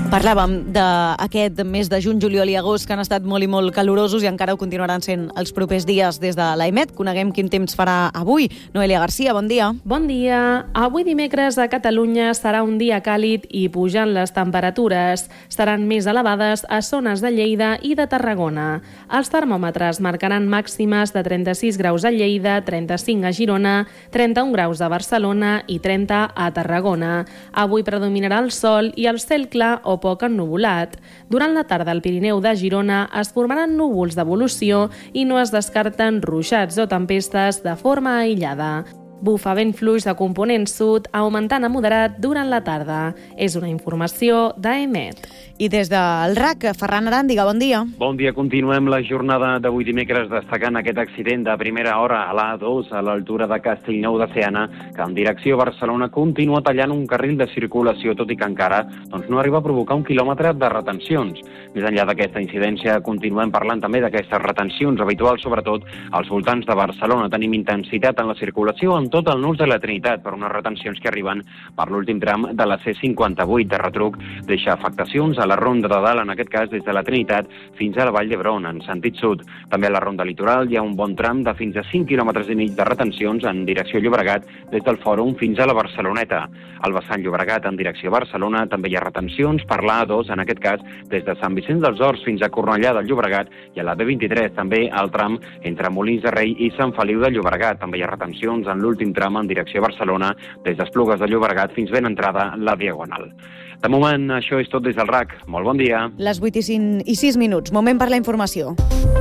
Parlàvem d'aquest mes de juny, juliol i agost que han estat molt i molt calorosos i encara ho continuaran sent els propers dies des de l'AEMET. Coneguem quin temps farà avui. Noelia Garcia, bon dia. Bon dia. Avui dimecres a Catalunya serà un dia càlid i pujant les temperatures. Seran més elevades a zones de Lleida i de Tarragona. Els termòmetres marcaran màximes de 36 graus a Lleida, 35 a Girona, 31 graus a Barcelona i 30 a Tarragona. Avui predominarà el sol i el cel clar o poc ennuvolat. Durant la tarda al Pirineu de Girona es formaran núvols d'evolució i no es descarten ruixats o tempestes de forma aïllada. Bufa vent fluix de component sud, augmentant a moderat durant la tarda. És una informació d'AEMET. I des del RAC, Ferran Aràndiga, bon dia. Bon dia, continuem la jornada d'avui dimecres destacant aquest accident de primera hora a l'A2 a l'altura de Castellnou de Seana, que en direcció a Barcelona continua tallant un carril de circulació, tot i que encara no arriba a provocar 1 quilòmetre de retencions. Més enllà d'aquesta incidència, continuem parlant també d'aquestes retencions habituals, sobretot als voltants de Barcelona. Tenim intensitat en la circulació en tot el nus de la Trinitat per unes retencions que arriben per l'últim tram de la C58 de retruc. Deixa afectacions a la Ronda de Dalt, en aquest cas des de la Trinitat fins a la Vall d'Hebron, en sentit sud. També a la Ronda Litoral hi ha un bon tram de fins a 5 km i mig de retencions en direcció a Llobregat des del Fòrum fins a la Barceloneta. Al vessant Llobregat en direcció a Barcelona també hi ha retencions per l'A2, en aquest cas des de Sant Vicenç dels Horts fins a Cornellà del Llobregat, i a la B23 també al tram entre Molins de Rei i Sant Feliu de Llobregat. També hi ha retencions en l'últim tram en direcció a Barcelona des d'Esplugues de Llobregat fins ben entrada la Diagonal. De moment, això és tot des del RAC. Molt bon dia. Les 8:06 minuts. Moment per la informació.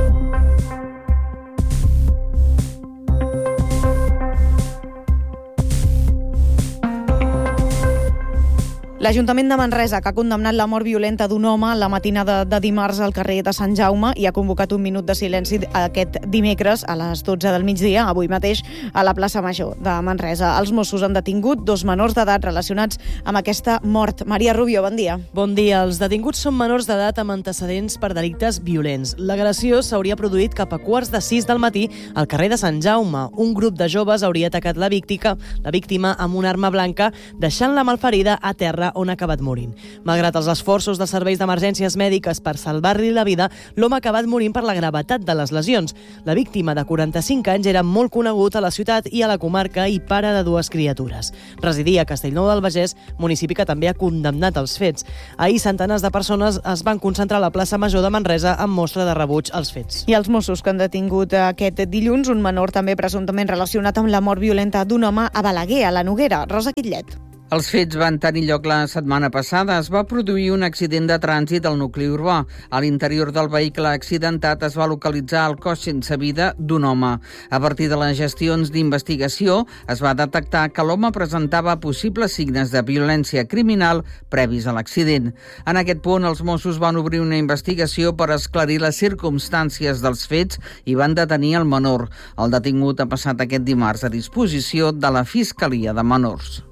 L'Ajuntament de Manresa, que ha condemnat la mort violenta d'un home la matinada de dimarts al carrer de Sant Jaume i ha convocat un minut de silenci aquest dimecres a les 12 del migdia, avui mateix, a la plaça Major de Manresa. Els Mossos han detingut 2 menors d'edat relacionats amb aquesta mort. Maria Rubio, bon dia. Bon dia. Els detinguts són menors d'edat amb antecedents per delictes violents. L'agressió s'hauria produït cap a 5:15 del matí al carrer de Sant Jaume. Un grup de joves hauria atacat la víctima amb una arma blanca, deixant-la malferida a terra on ha acabat morint. Malgrat els esforços dels serveis d'emergències mèdiques per salvar-li la vida, l'home ha acabat morint per la gravetat de les lesions. La víctima, de 45 anys, era molt conegut a la ciutat i a la comarca i pare de 2 criatures. Residia a Castellnou del Vallès, municipi que també ha condemnat els fets. Ahir, centenars de persones es van concentrar a la plaça Major de Manresa en mostra de rebuig als fets. I els Mossos, que han detingut aquest dilluns un menor també presumptament relacionat amb la mort violenta d'un home a Balaguer, a la Noguera. Rosa Quitlet. Els fets van tenir lloc la setmana passada. Es va produir un accident de trànsit al nucli urbà. A l'interior del vehicle accidentat es va localitzar el cos sense vida d'un home. A partir de les gestions d'investigació es va detectar que l'home presentava possibles signes de violència criminal previs a l'accident. En aquest punt, els Mossos van obrir una investigació per esclarir les circumstàncies dels fets i van detenir el menor. El detingut ha passat aquest dimarts a disposició de la Fiscalia de Menors.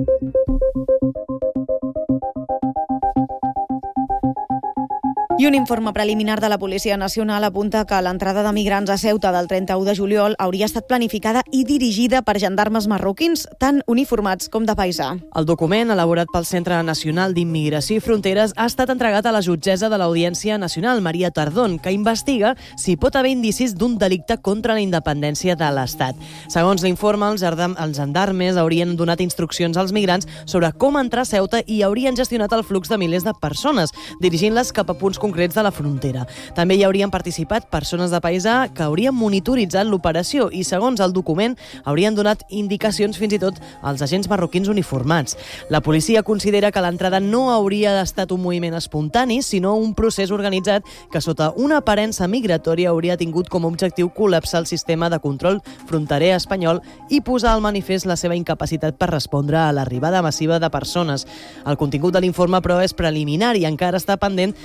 I un informe preliminar de la Policia Nacional apunta que l'entrada de migrants a Ceuta del 31 de juliol hauria estat planificada i dirigida per gendarmes marroquins, tant uniformats com de paisà. El document, elaborat pel Centre Nacional d'Immigració i Fronteres, ha estat entregat a la jutgessa de l'Audiència Nacional, Maria Tardón, que investiga si pot haver indicis d'un delicte contra la independència de l'Estat. Segons l'informe, els gendarmes haurien donat instruccions als migrants sobre com entrar a Ceuta i haurien gestionat el flux de milers de persones, dirigint-les cap a punts concrets de la frontera. També hi haurien participat persones de paisà que haurien monitoritzat l'operació i, segons el document, haurien donat indicacions fins i tot als agents marroquins uniformats. La policia considera que l'entrada no hauria estat un moviment espontani, sinó un procés organitzat que, sota una aparença migratòria, hauria tingut com a objectiu col·lapsar el sistema de control fronterer espanyol i posar al manifest la seva incapacitat per respondre a l'arribada massiva de persones. El contingut de l'informe, però, és preliminar i encara està pendent de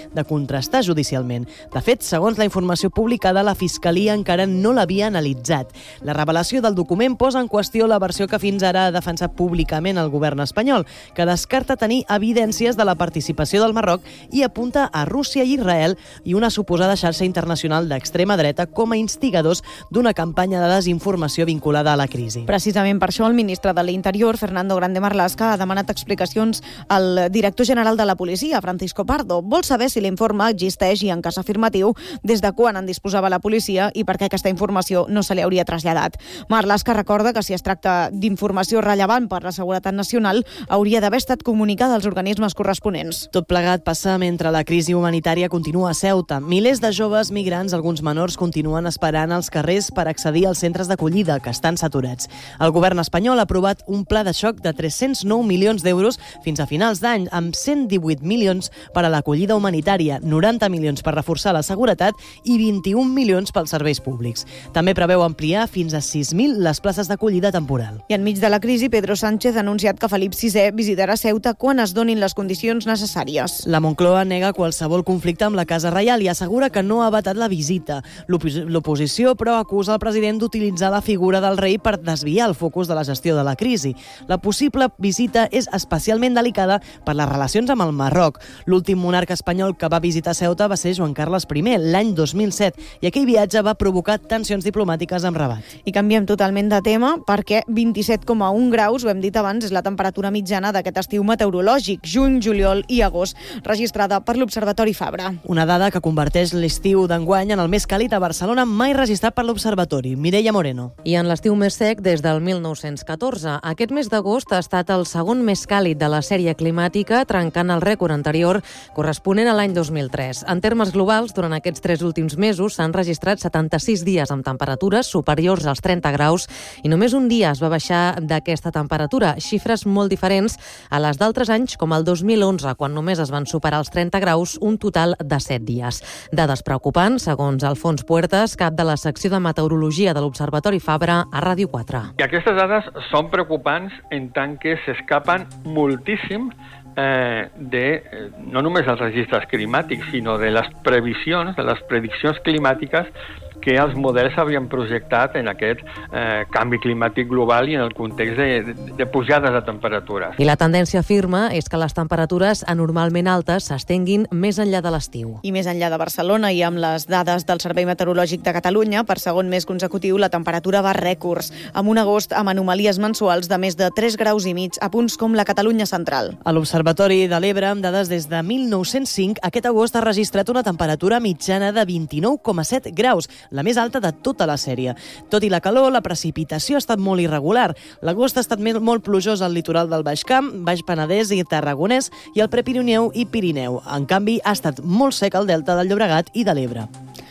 contrastar judicialment. De fet, segons la informació publicada, la Fiscalia encara no l'havia analitzat. La revelació del document posa en qüestió la versió que fins ara ha defensat públicament el govern espanyol, que descarta tenir evidències de la participació del Marroc i apunta a Rússia i Israel i una suposada xarxa internacional d'extrema dreta com a instigadors d'una campanya de desinformació vinculada a la crisi. Precisament per això el ministre de l'Interior, Fernando Grande Marlaska, ha demanat explicacions al director general de la policia, Francisco Pardo. Vol saber si l'informe existeix i, en cas afirmatiu, des de quan en disposava la policia i per què aquesta informació no se li hauria traslladat. Marlaska recorda que si es tracta d'informació rellevant per la seguretat nacional, hauria d'haver estat comunicada als organismes corresponents. Tot plegat passa mentre la crisi humanitària continua a Ceuta. Milers de joves migrants, alguns menors, continuen esperant als carrers per accedir als centres d'acollida, que estan saturats. El govern espanyol ha aprovat un pla de xoc de 309 milions d'euros fins a finals d'any, amb 118 milions per a l'acollida humanitària, 90 milions per reforçar la seguretat i 21 milions pels serveis públics. També preveu ampliar fins a 6.000 les places d'acollida temporal. I enmig de la crisi, Pedro Sánchez ha anunciat que Felip VI visitarà Ceuta quan es donin les condicions necessàries. La Moncloa nega qualsevol conflicte amb la Casa Reial i assegura que no ha vetat la visita. L'oposició, però, acusa el president d'utilitzar la figura del rei per desviar el focus de la gestió de la crisi. La possible visita és especialment delicada per les relacions amb el Marroc. L'últim monarca espanyol que va visitar Ceuta va ser Joan Carles I, l'any 2007, i aquell viatge va provocar tensions diplomàtiques amb Rabat. I canviem totalment de tema perquè 27,1 graus, ho hem dit abans, és la temperatura mitjana d'aquest estiu meteorològic, juny, juliol i agost, registrada per l'Observatori Fabra. Una dada que converteix l'estiu d'enguany en el més càlid a Barcelona mai registrat per l'Observatori. Mireia Moreno. I en l'estiu més sec des del 1914. Aquest mes d'agost ha estat el segon més càlid de la sèrie climàtica, trencant el rècord anterior corresponent a l'any 2003. En termes globals, durant aquests 3 últims mesos s'han registrat 76 dies amb temperatures superiors als 30 graus i només un dia es va baixar d'aquesta temperatura, xifres molt diferents a les d'altres anys, com el 2011, quan només es van superar els 30 graus, un total de 7 dies. Dades preocupants, segons Alfons Puertas, cap de la secció de meteorologia de l'Observatori Fabra a Ràdio 4. I aquestes dades són preocupants en tant que s'escapen moltíssim no només dels registres climàtics, sinó de les previsions, de les prediccions climàtiques que els models havien projectat en aquest canvi climàtic global i en el context de pujades de temperatures. I la tendència firma és que les temperatures anormalment altes s'estenguin més enllà de l'estiu. I més enllà de Barcelona i amb les dades del Servei Meteorològic de Catalunya, per segon mes consecutiu la temperatura va rècords, amb un agost amb anomalies mensuals de més de 3 graus i mig a punts com la Catalunya central. A l'Observatori de l'Ebre, amb dades des de 1905, aquest agost ha registrat una temperatura mitjana de 29,7 graus, la més alta de tota la sèrie. Tot i la calor, la precipitació ha estat molt irregular. L'agost ha estat molt plujós al litoral del Baix Camp, Baix Penedès i Tarragonès i al Prepirineu i Pirineu. En canvi, ha estat molt sec al delta del Llobregat i de l'Ebre.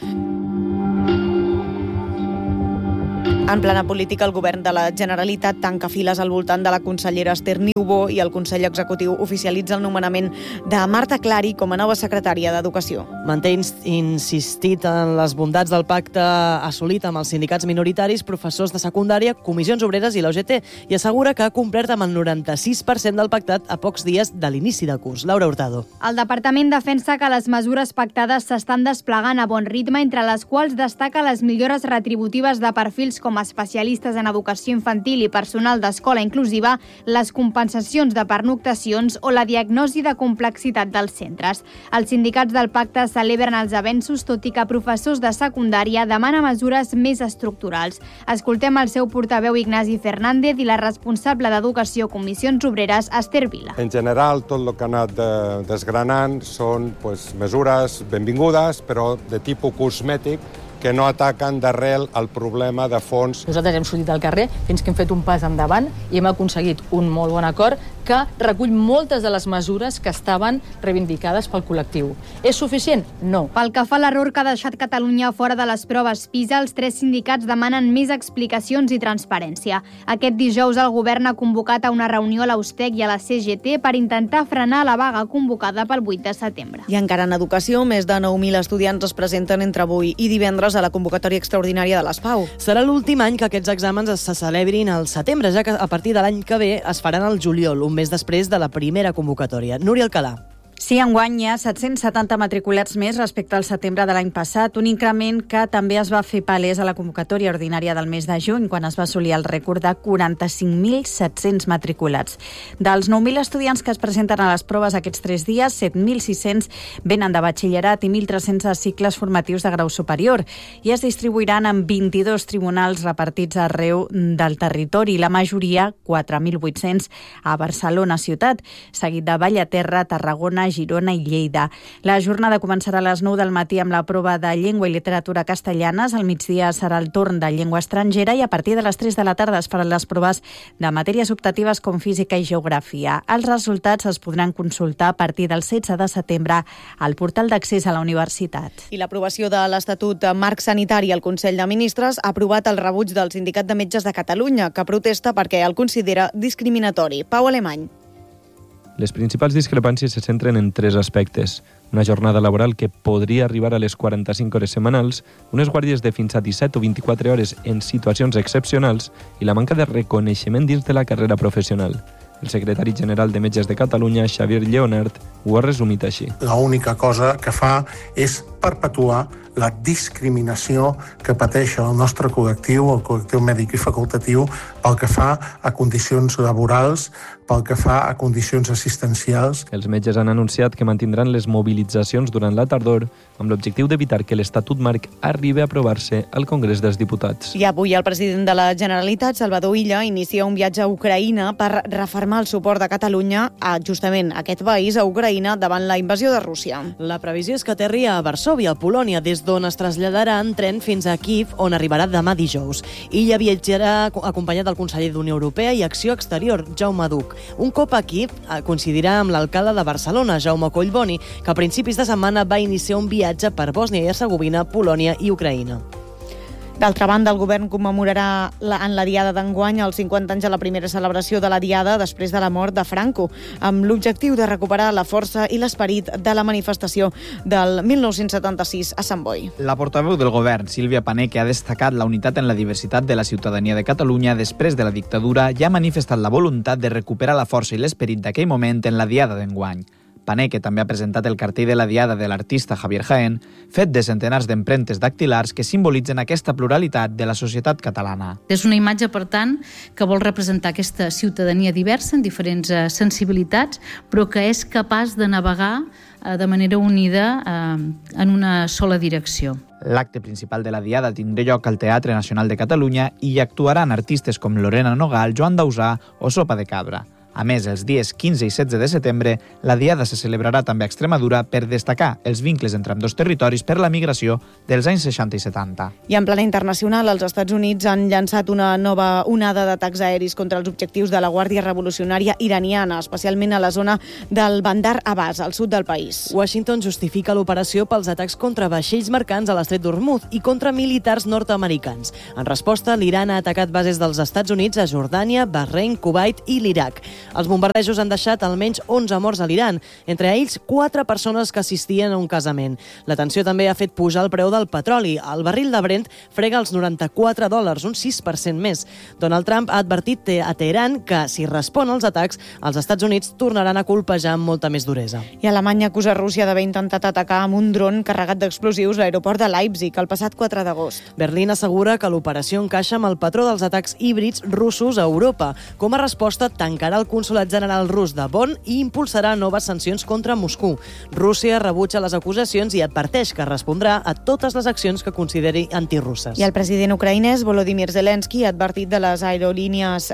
En plana política, el govern de la Generalitat tanca files al voltant de la consellera Esther Niubó i el Consell Executiu oficialitza el nomenament de Marta Clari com a nova secretària d'Educació. Manté insistit en les bondats del pacte assolit amb els sindicats minoritaris, professors de secundària, comissions obreres i la UGT i assegura que ha complert amb el 96% del pactat a pocs dies de l'inici de curs. Laura Hurtado. El departament defensa que les mesures pactades s'estan desplegant a bon ritme, entre les quals destaca les millores retributives de perfils com especialistes en educació infantil i personal d'escola inclusiva, les compensacions de pernoctacions o la diagnosi de complexitat dels centres. Els sindicats del pacte celebren els avenços, tot i que professors de secundària demanen mesures més estructurals. Escoltem el seu portaveu Ignasi Fernández i la responsable d'Educació Comissions Obreres, Esther Vila. En general, tot el que ha anat desgranant són mesures benvingudes, però de tipus cosmètic, que no ataquen d'arrel el problema de fons. Nosaltres hem sortit al carrer fins que hem fet un pas endavant i hem aconseguit un molt bon acord que recull moltes de les mesures que estaven reivindicades pel col·lectiu. És suficient? No. Pel que fa a l'error que ha deixat Catalunya fora de les proves PISA, els 3 sindicats demanen més explicacions i transparència. Aquest dijous el govern ha convocat a una reunió a l'Austec i a la CGT per intentar frenar la vaga convocada pel 8 de setembre. I encara en educació, més de 9.000 estudiants es presenten entre avui i divendres a la convocatòria extraordinària de l'ESPAU. Serà l'últim any que aquests exàmens se celebrin al setembre, ja que a partir de l'any que ve es faran al juliol, un mes després de la primera convocatòria. Núria Alcalà. Sí, enguany hi ha 770 matriculats més respecte al setembre de l'any passat, un increment que també es va fer palès a la convocatòria ordinària del mes de juny, quan es va assolir el rècord de 45.700 matriculats. Dels 9.000 estudiants que es presenten a les proves aquests 3 dies, 7.600 venen de batxillerat i 1.300 de cicles formatius de grau superior i es distribuiran en 22 tribunals repartits arreu del territori, la majoria, 4.800, a Barcelona ciutat, seguit de Bellaterra, Tarragona, Girona i Lleida. La jornada començarà a les 9 del matí amb la prova de llengua i literatura castellanes. Al migdia serà el torn de llengua estrangera i a partir de les 3 de la tarda es faran les proves de matèries optatives com física i geografia. Els resultats es podran consultar a partir del 16 de setembre al portal d'accés a la universitat. I l'aprovació de l'Estatut Marc Sanitari al Consell de Ministres ha aprovat el rebuig del Sindicat de Metges de Catalunya, que protesta perquè el considera discriminatori. Pau Alemany. Les principals discrepàncies se centren en 3 aspectes. Una jornada laboral que podria arribar a les 45 hores setmanals, unes guàrdies de fins a 17 o 24 hores en situacions excepcionals i la manca de reconeixement dins de la carrera professional. El secretari general de Metges de Catalunya, Xavier Lleonart, ho ha resumit així. L'única cosa que fa és perpetuar la discriminació que pateix el nostre col·lectiu, el col·lectiu mèdic i facultatiu, pel que fa a condicions laborals, pel que fa a condicions assistencials. Els metges han anunciat que mantindran les mobilitzacions durant la tardor amb l'objectiu d'evitar que l'Estatut Marc arribi a aprovar-se al Congrés dels Diputats. I avui el president de la Generalitat, Salvador Illa, inicia un viatge a Ucraïna per refermar el suport de Catalunya a justament aquest país, a Ucraïna, davant la invasió de Rússia. La previsió és que aterri a Varsòvia, Polònia, des d'on es traslladarà en tren fins a Kíev, on arribarà demà dijous. Illa viatjarà acompanyat del conseller d'Unió Europea i Acció Exterior, Jaume Duch. Un cop a Kíev, coincidirà amb l'alcalde de Barcelona, Jaume Collboni, que a principis de setmana va iniciar un viatge per Bòsnia i Hercegovina, Polònia i Ucraïna. D'altra banda, el govern commemorarà en la Diada d'enguany els 50 anys de la primera celebració de la Diada després de la mort de Franco, amb l'objectiu de recuperar la força i l'esperit de la manifestació del 1976 a Sant Boi. La portaveu del govern, Sílvia Paneque, ha destacat la unitat en la diversitat de la ciutadania de Catalunya després de la dictadura i ha manifestat la voluntat de recuperar la força i l'esperit d'aquell moment en la Diada d'enguany. Paneque també ha presentat el cartell de la Diada de l'artista Javier Jaén, fet de centenars d'empremtes dactilars que simbolitzen aquesta pluralitat de la societat catalana. És una imatge, per tant, que vol representar aquesta ciutadania diversa en diferents sensibilitats, però que és capaç de navegar de manera unida en una sola direcció. L'acte principal de la Diada tindrà lloc al Teatre Nacional de Catalunya i hi actuaran artistes com Lorena Nogal, Joan Dausà o Sopa de Cabra. A més, els dies 15 i 16 de setembre, la Diada se celebrarà també a Extremadura per destacar els vincles entre ambdós territoris per la migració dels anys 60 i 70. I en plana internacional, els Estats Units han llançat una nova onada d'atacs aeris contra els objectius de la Guàrdia Revolucionària iraniana, especialment a la zona del Bandar Abbas, al sud del país. Washington justifica l'operació pels atacs contra vaixells mercants a l'estret d'Hormuz i contra militars nord-americans. En resposta, l'Iran ha atacat bases dels Estats Units a Jordània, Bahrein, Kuwait i l'Iraq. Els bombardejos han deixat almenys 11 morts a l'Iran, entre ells 4 persones que assistien a un casament. La tensió també ha fet pujar el preu del petroli. El barril de Brent frega els $94, un 6% més. Donald Trump ha advertit a Teheran que, si respon als atacs, els Estats Units tornaran a colpejar amb molta més duresa. I Alemanya acusa Rússia d'haver intentat atacar amb un dron carregat d'explosius l'aeroport de Leipzig el passat 4 d'agost. Berlín assegura que l'operació encaixa amb el patró dels atacs híbrids russos a Europa. Com a resposta, tancarà el Consolat General rus de Bonn i impulsarà noves sancions contra Moscou. Rússia rebutja les acusacions i adverteix que respondrà a totes les accions que consideri antirusses. I el president ucraïnès Volodymyr Zelensky ha advertit les aerolínies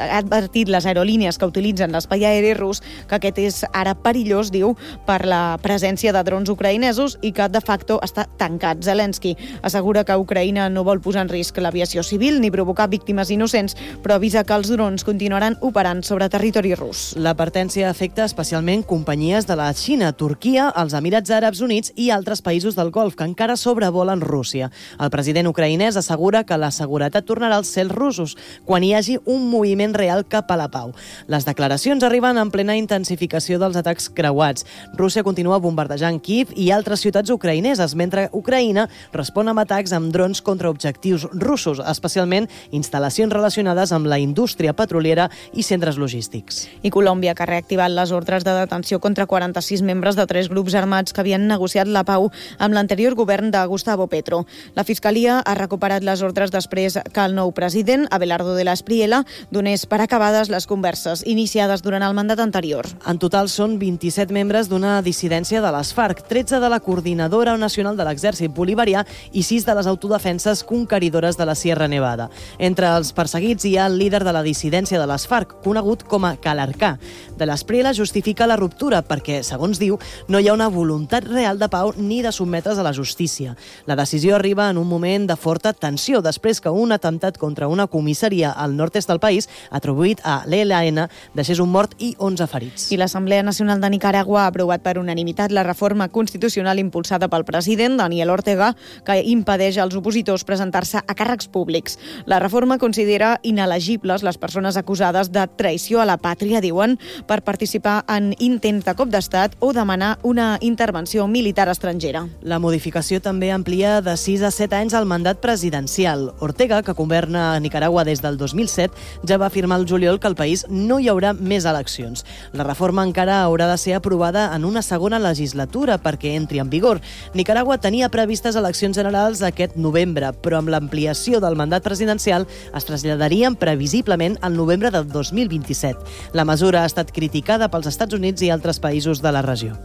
que utilitzen l'espai aeri rus que aquest és ara perillós, diu, per la presència de drons ucraïnesos i que de facto està tancat. Zelensky assegura que Ucraïna no vol posar en risc l'aviació civil ni provocar víctimes innocents, però avisa que els drons continuaran operant sobre territori rus. L'advertència afecta especialment companyies de la Xina, Turquia, els Emirats Àrabs Units i altres països del Golf que encara sobrevolen Rússia. El president ucraïnès assegura que la seguretat tornarà als cels russos quan hi hagi un moviment real cap a la pau. Les declaracions arriben en plena intensificació dels atacs creuats. Rússia continua bombardejant Kíev i altres ciutats ucraïneses, mentre Ucraïna respon amb atacs amb drons contra objectius russos, especialment instal·lacions relacionades amb la indústria petroliera i centres logístics. I Colòmbia, que ha reactivat les ordres de detenció contra 46 membres de 3 grups armats que havien negociat la pau amb l'anterior govern de Gustavo Petro. La Fiscalia ha recuperat les ordres després que el nou president, Abelardo de la Espriella, donés per acabades les converses iniciades durant el mandat anterior. En total són 27 membres d'una dissidència de les FARC, 13 de la Coordinadora Nacional de l'Exèrcit Bolivarià i 6 de les autodefenses conqueridores de la Sierra Nevada. Entre els perseguits hi ha el líder de la dissidència de les FARC, conegut com a Calarcá. De l'Espriella justifica la ruptura perquè, segons diu, no hi ha una voluntat real de pau ni de sotmetre's a la justícia. La decisió arriba en un moment de forta tensió després que un atemptat contra una comissaria al nord-est del país, atribuït a l'ELN, deixés un mort i 11 ferits. I l'Assemblea Nacional de Nicaragua ha aprovat per unanimitat la reforma constitucional impulsada pel president Daniel Ortega, que impedeix als opositors presentar-se a càrrecs públics. La reforma considera inelegibles les persones acusades de traïció a la pàtria, diuen, per participar en intents de cop d'estat o demanar una intervenció militar estrangera. La modificació també amplia de 6 a 7 anys el mandat presidencial. Ortega, que governa Nicaragua des del 2007, ja va afirmar al juliol que al país no hi haurà més eleccions. La reforma encara haurà de ser aprovada en una segona legislatura perquè entri en vigor. Nicaragua tenia previstes eleccions generals aquest novembre, però amb l'ampliació del mandat presidencial es traslladarien previsiblement al novembre del 2027. La mesura ha estat criticada pels Estats Units i altres països de la regió.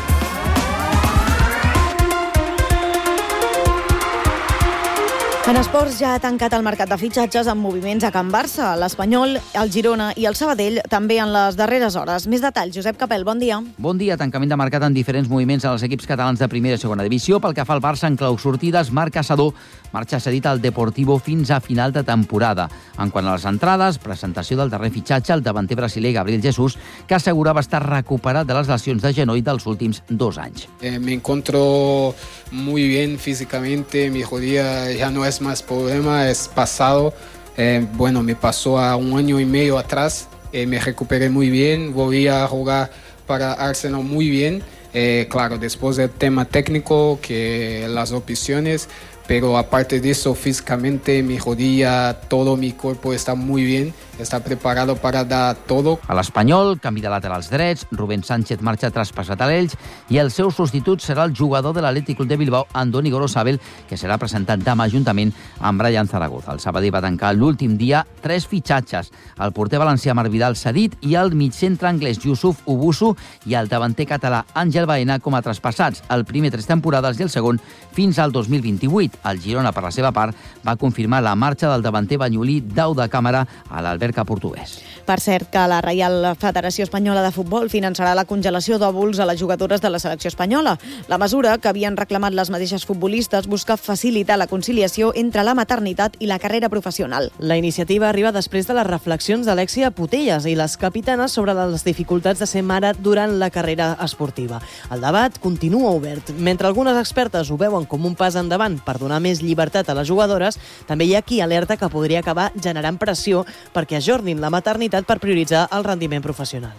En esports ja ha tancat el mercat de fitxatges amb moviments a Can Barça, l'Espanyol, el Girona i el Sabadell també en les darreres hores. Més detalls, Josep Capel, bon dia. Bon dia, tancament de mercat en diferents moviments als equips catalans de primera i segona divisió. Pel que fa al Barça, en clau sortides, Marc Caçador marxa cedit al Deportivo fins a final de temporada. En quant a les entrades, presentació del darrer fitxatge, el davanter brasiler Gabriel Jesús, que assegurava estar recuperat de les lesions de genoll dels últims 2 anys. Me encuentro muy bien físicamente, mi rodilla ya no es más problema, es pasado. Me pasó a 1 año y medio atrás, me recuperé muy bien, volví a jugar para Arsenal muy bien. Claro, después del tema técnico, que las opciones, pero aparte de eso, físicamente, mi rodilla, todo mi cuerpo está muy bien, està preparat per dar todo. A l'Espanyol, canvi de laterals drets, Rubén Sánchez marxa traspassat a l'Elx i el seu substitut serà el jugador de l'Atlètic Club de Bilbao, Andoni Gorosabel, que serà presentat demà juntament amb Brian Zaragoza. El Sabadell va tancar l'últim dia 3 fitxatges. El porter valencià Marc Vidal cedit i el migcentre anglès Yusuf Ubusu i el davanter català Àngel Baena com a traspassats. El primer 3 temporades i el segon fins al 2028. El Girona, per la seva part, va confirmar la marxa del davanter banyolí Dau de Càmera a l'Alberca portuguès. Per cert, que la Reial Federació Espanyola de Futbol finançarà la congelació d'òvuls a les jugadores de la selecció espanyola. La mesura, que havien reclamat les mateixes futbolistes, busca facilitar la conciliació entre la maternitat i la carrera professional. La iniciativa arriba després de les reflexions d'Alexia Putellas i les capitanes sobre les dificultats de ser mare durant la carrera esportiva. El debat continua obert. Mentre algunes expertes ho veuen com un pas endavant per donar més llibertat a les jugadores, també hi ha qui alerta que podria acabar generant pressió perquè ajornin la maternitat per prioritzar el rendiment professional.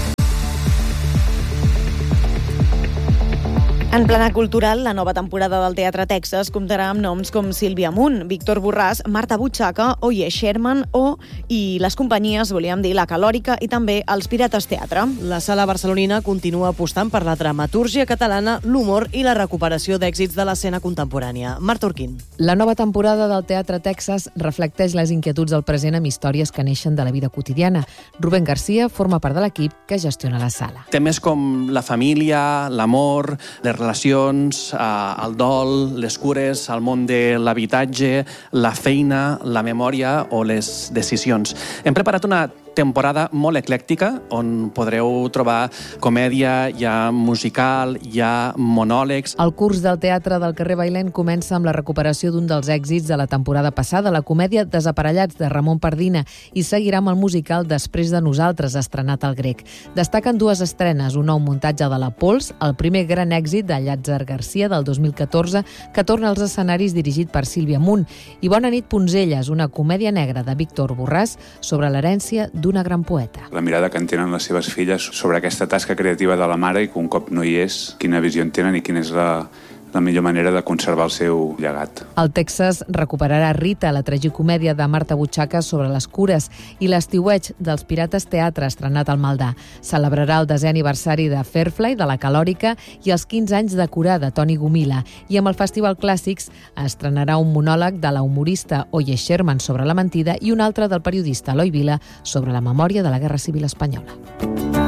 En plana cultural, la nova temporada del Teatre Texas comptarà amb noms com Sílvia Munt, Víctor Borràs, Marta Butxaca, Oye Sherman i les companyies, volíem dir, La Calòrica i també els Pirates Teatre. La sala barcelonina continua apostant per la dramatúrgia catalana, l'humor i la recuperació d'èxits de l'escena contemporània. Marta Urquín. La nova temporada del Teatre Texas reflecteix les inquietuds del present amb històries que neixen de la vida quotidiana. Rubén García forma part de l'equip que gestiona la sala. Temes com la família, l'amor, les relacions, el dol, les cures, el món de l'habitatge, la feina, la memòria o les decisions. Hem preparat una temporada molt eclèctica, on podreu trobar comèdia, hi ha musical, hi ha monòlegs. El curs del Teatre del carrer Bailén comença amb la recuperació d'un dels èxits de la temporada passada, la comèdia Desaparellats, de Ramon Pardina, i seguirà amb el musical Després de nosaltres, estrenat al Grec. Destaquen 2 estrenes, un nou muntatge de La Pols, el primer gran èxit de Llàtzer Garcia del 2014, que torna als escenaris dirigit per Sílvia Munt, i Bona nit Poncelles, una comèdia negra de Víctor Borràs sobre l'herència d'una gran poeta. La mirada que en tenen les seves filles sobre aquesta tasca creativa de la mare i que un cop no hi és, quina visió en tenen i quina és la millor manera de conservar el seu llegat. El Texas recuperarà Rita, la tragicomèdia de Marta Butxaca sobre les cures, i l'Estiueig dels Pirates Teatre, estrenat al Maldà. Celebrarà el 10è aniversari de Fairfly, de la Calòrica, i els 15 anys de Curà, de Toni Gomila. I amb el Festival Clàssics estrenarà un monòleg de la humorista Oye Sherman sobre la mentida i un altre del periodista Eloi Vila sobre la memòria de la Guerra Civil Espanyola.